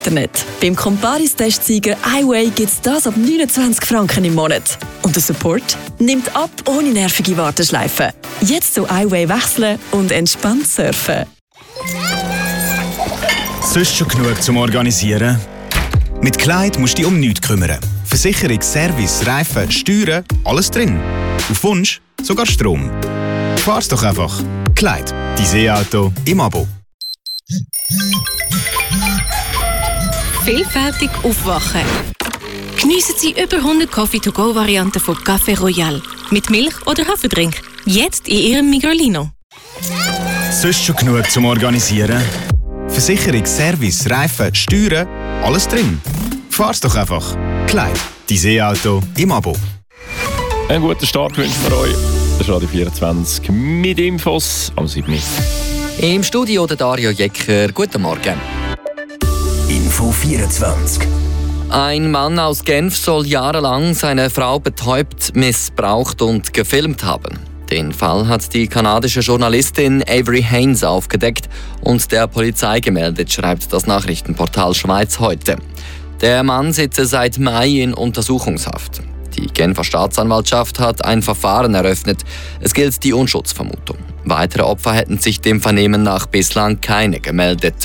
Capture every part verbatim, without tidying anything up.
Internet. Beim Comparis-Testsieger iWay gibt es das ab neunundzwanzig Franken im Monat. Und der Support nimmt ab ohne nervige Warteschleifen. Jetzt zu iWay wechseln und entspannt surfen. Sonst schon genug zum Organisieren? Mit Kleid musst du dich um nichts kümmern. Versicherung, Service, Reifen, Steuern, alles drin. Auf Wunsch sogar Strom. Fahr's doch einfach. Kleid, dein E-Auto im Abo. Vielfältig aufwachen. Geniessen Sie über hundert Coffee-to-go-Varianten von Café Royal. Mit Milch oder Haferdrink. Jetzt in Ihrem Migrolino. Sonst schon genug zum Organisieren? Versicherung, Service, Reifen, Steuern, alles drin. Fahr's doch einfach. Kleid, dein E-Auto im Abo. Einen guten Start wünschen wir euch. Das ist Radio vierundzwanzig mit Infos am siebten Im Studio der Dario Jecker. Guten Morgen. Info vierundzwanzig. Ein Mann aus Genf soll jahrelang seine Frau betäubt, missbraucht und gefilmt haben. Den Fall hat die kanadische Journalistin Avery Haynes aufgedeckt und der Polizei gemeldet, schreibt das Nachrichtenportal Schweiz heute. Der Mann sitze seit Mai in Untersuchungshaft. Die Genfer Staatsanwaltschaft hat ein Verfahren eröffnet. Es gilt die Unschuldsvermutung. Weitere Opfer hätten sich dem Vernehmen nach bislang keine gemeldet.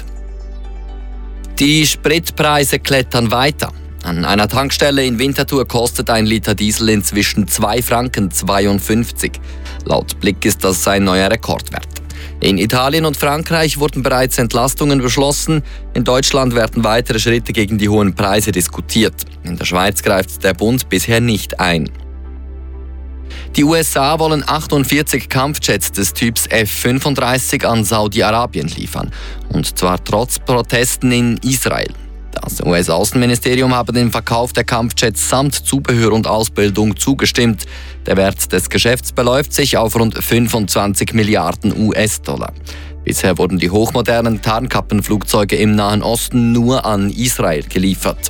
Die Spritpreise klettern weiter. An einer Tankstelle in Winterthur kostet ein Liter Diesel inzwischen zwei Franken zweiundfünfzig. Laut Blick ist das ein neuer Rekordwert. In Italien und Frankreich wurden bereits Entlastungen beschlossen. In Deutschland werden weitere Schritte gegen die hohen Preise diskutiert. In der Schweiz greift der Bund bisher nicht ein. Die U S A wollen achtundvierzig Kampfjets des Typs F fünfunddreißig an Saudi-Arabien liefern. Und zwar trotz Protesten in Israel. Das U S-Außenministerium habe dem Verkauf der Kampfjets samt Zubehör und Ausbildung zugestimmt. Der Wert des Geschäfts beläuft sich auf rund fünfundzwanzig Milliarden U S-Dollar. Bisher wurden die hochmodernen Tarnkappenflugzeuge im Nahen Osten nur an Israel geliefert.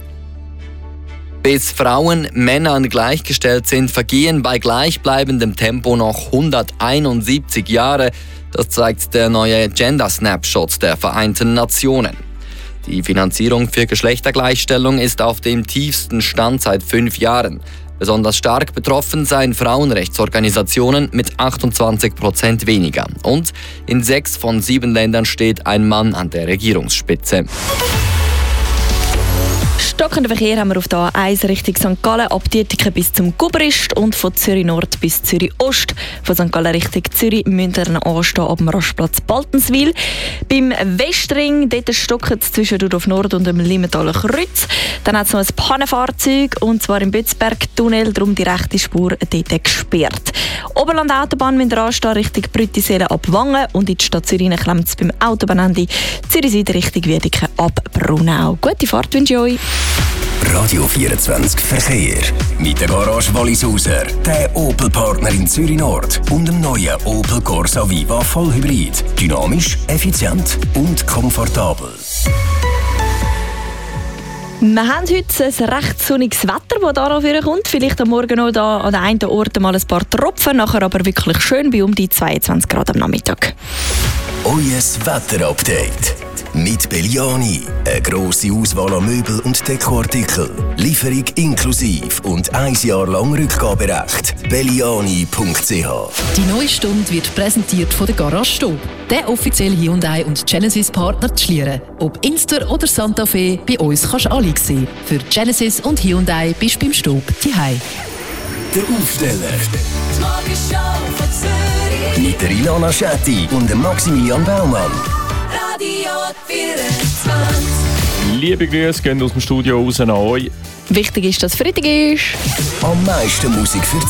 Bis Frauen Männern gleichgestellt sind, vergehen bei gleichbleibendem Tempo noch hunderteinundsiebzig Jahre. Das zeigt der neue Gender Snapshot der Vereinten Nationen. Die Finanzierung für Geschlechtergleichstellung ist auf dem tiefsten Stand seit fünf Jahren. Besonders stark betroffen seien Frauenrechtsorganisationen mit achtundzwanzig Prozent weniger. Und in sechs von sieben Ländern steht ein Mann an der Regierungsspitze. Stockenden Verkehr haben wir auf der A eins Richtung Sankt Gallen, ab Dietiken bis zum Gubrist und von Zürich Nord bis Zürich Ost. Von Sankt Gallen Richtung Zürich müssen wir anstehen ab dem Rastplatz Baltenswil. Beim Westring dort stockt es zwischen Rudolf Nord und dem Limmentaler Kreuz. Dann hat es noch ein Pannenfahrzeug, und zwar im Bützberg-Tunnel, darum die rechte Spur dort gesperrt. Oberland-Autobahn müssen wir anstehen Richtung Brüttiseelen ab Wangen, und in die Stadt Zürich klemmt es beim Autobahnende Zürich Süd Richtung Wiedeken ab Brunau. Gute Fahrt wünsche ich euch. Radio vierundzwanzig Verkehr. Mit der Garage Wallisauser, der Opel-Partner in Zürich Nord und dem neuen Opel Corsa Viva Vollhybrid. Dynamisch, effizient und komfortabel. Wir haben heute ein recht sonniges Wetter, das hier noch kommt. Vielleicht am Morgen noch da an den einen Ort mal ein paar Tropfen, nachher aber wirklich schön bei um die zweiundzwanzig Grad am Nachmittag. Euer Wetterupdate. Mit Belliani. Eine grosse Auswahl an Möbel und Dekoartikeln. Lieferung inklusiv und ein Jahr lang Rückgaberecht. belliani punkt c h. Die neue Stunde wird präsentiert von der Garage Stob, der offizielle Hyundai und Genesis Partner zu Schlieren. Ob Inster oder Santa Fe, bei uns kannst du alle sehen. Für Genesis und Hyundai bist du beim Stob zuhause. Der Aufsteller. Mit der Ilana Schetti und dem Maximilian Baumann. Radio vierundzwanzig. Liebe Grüße gehen aus dem Studio raus an euch. Wichtig ist, dass es Freitag ist. Am meisten Musik für